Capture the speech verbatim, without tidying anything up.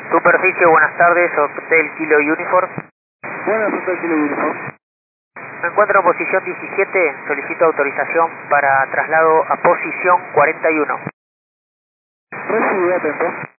Superficie, buenas tardes, Hotel Kilo Uniform. Buenas, Hotel Kilo Uniform. Me encuentro en posición diecisiete, solicito autorización para traslado a posición cuarenta y uno. Recibido, atento.